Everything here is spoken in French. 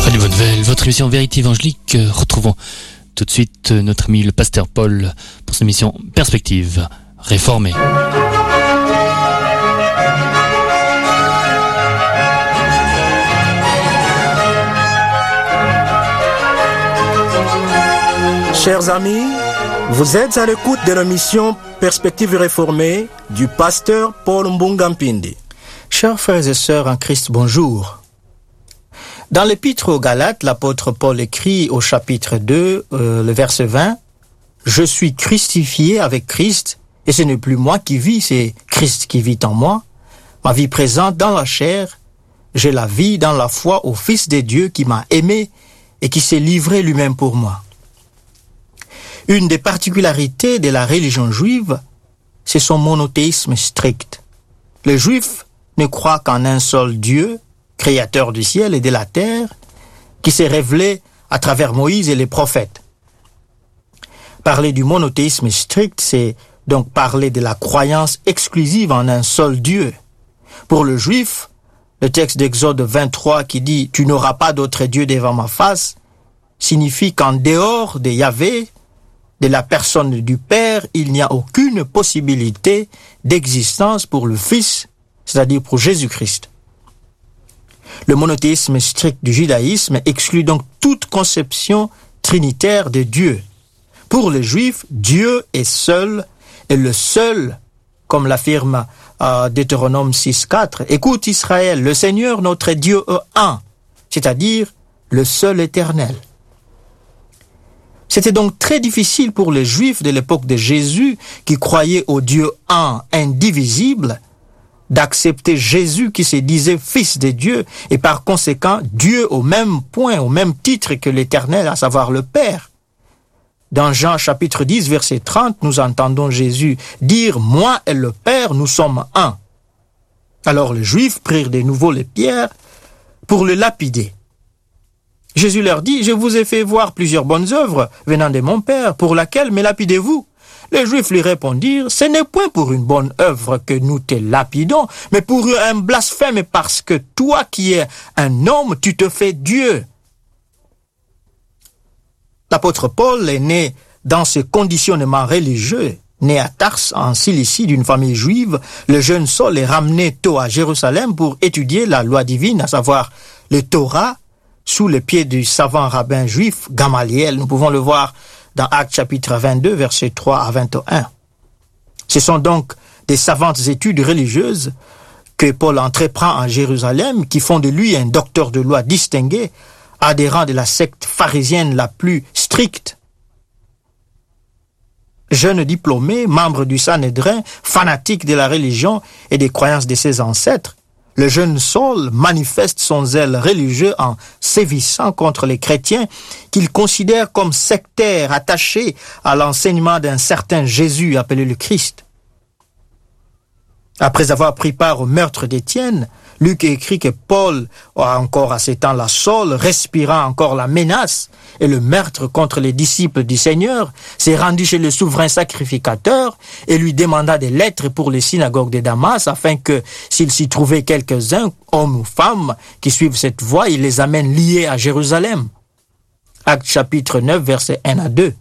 Après les bonnes nouvelles, votre émission Vérité évangélique, retrouvons tout de suite notre ami le pasteur Paul pour son émission Perspective réformée. Chers amis, vous êtes à l'écoute de l'émission Perspective réformée du pasteur Paul Mbungampindi. Chers frères et sœurs en Christ, bonjour. Dans l'épître aux Galates, l'apôtre Paul écrit au chapitre 2, le verset 20, « Je suis crucifié avec Christ, et ce n'est plus moi qui vis, c'est Christ qui vit en moi. Ma vie présente dans la chair, j'ai la vie dans la foi au Fils de Dieu qui m'a aimé et qui s'est livré lui-même pour moi. » Une des particularités de la religion juive, c'est son monothéisme strict. Les Juifs ne croient qu'en un seul Dieu, créateur du ciel et de la terre, qui s'est révélé à travers Moïse et les prophètes. Parler du monothéisme strict, c'est donc parler de la croyance exclusive en un seul Dieu. Pour le Juif, le texte d'Exode 23 qui dit « Tu n'auras pas d'autre Dieu devant ma face » signifie qu'en dehors de Yahvé, de la personne du Père, il n'y a aucune possibilité d'existence pour le Fils, c'est-à-dire pour Jésus-Christ. Le monothéisme strict du judaïsme exclut donc toute conception trinitaire de Dieu. Pour les Juifs, Dieu est seul, et le seul, comme l'affirme Deutéronome 6.4, « Écoute Israël, le Seigneur notre Dieu est un », c'est-à-dire le seul éternel. C'était donc très difficile pour les Juifs de l'époque de Jésus, qui croyaient au Dieu un, indivisible, d'accepter Jésus qui se disait Fils de Dieu, et par conséquent Dieu au même point, au même titre que l'Éternel, à savoir le Père. Dans Jean chapitre 10, verset 30, nous entendons Jésus dire « Moi et le Père, nous sommes un ». Alors les Juifs prirent de nouveau les pierres pour le lapider. Jésus leur dit « Je vous ai fait voir plusieurs bonnes œuvres venant de mon Père, pour laquelle me lapidez-vous » Les Juifs lui répondirent « Ce n'est point pour une bonne œuvre que nous te lapidons, mais pour un blasphème, parce que toi qui es un homme, tu te fais Dieu. » L'apôtre Paul est né dans ce conditionnement religieux. Né à Tars, en Cilicie, d'une famille juive, le jeune Saul est ramené tôt à Jérusalem pour étudier la loi divine, à savoir le Torah, sous les pieds du savant rabbin juif Gamaliel. Nous pouvons le voir dans Actes chapitre 22, versets 3 à 21. Ce sont donc des savantes études religieuses que Paul entreprend en Jérusalem, qui font de lui un docteur de loi distingué, adhérent de la secte pharisienne la plus stricte. Jeune diplômé, membre du Sanhédrin, fanatique de la religion et des croyances de ses ancêtres, le jeune Saul manifeste son zèle religieux en sévissant contre les chrétiens qu'il considère comme sectaires attachés à l'enseignement d'un certain Jésus appelé le Christ. Après avoir pris part au meurtre d'Étienne, Luc écrit que Paul, encore à ces temps-là, Saul, respirant encore la menace et le meurtre contre les disciples du Seigneur, s'est rendu chez le souverain sacrificateur et lui demanda des lettres pour les synagogues de Damas, afin que, s'il s'y trouvait quelques-uns, hommes ou femmes, qui suivent cette voie, il les amène liés à Jérusalem. Actes chapitre 9, versets 1 à 2.